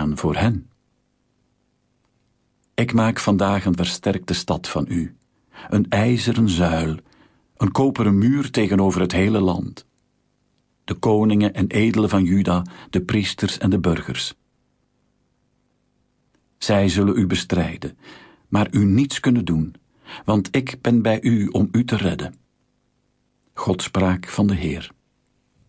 staan voor hen. Ik maak vandaag een versterkte stad van u, een ijzeren zuil, een koperen muur tegenover het hele land. De koningen en edelen van Juda, de priesters en de burgers. Zij zullen u bestrijden, maar u niets kunnen doen, want ik ben bij u om u te redden. Godspraak van de Heer.